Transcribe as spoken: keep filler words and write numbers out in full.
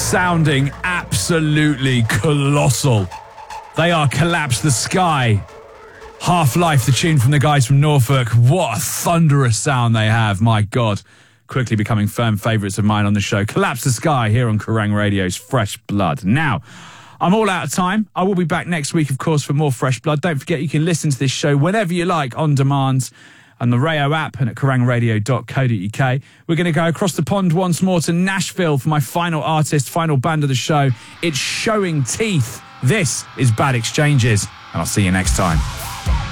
sounding absolutely colossal. They are Collapse the Sky. Half-Life, the tune from the guys from Norfolk. What a thunderous sound they have, my God. Quickly becoming firm favourites of mine on the show. Collapse the Sky here on Kerrang Radio's Fresh Blood. Now, I'm all out of time. I will be back next week, of course, for more Fresh Blood. Don't forget you can listen to this show whenever you like on demand on the Rayo app and at kerrang radio dot co dot uk. We're going to go across the pond once more to Nashville for my final artist, final band of the show. It's Showing Teeth. This is Bad Exchanges, and I'll see you next time.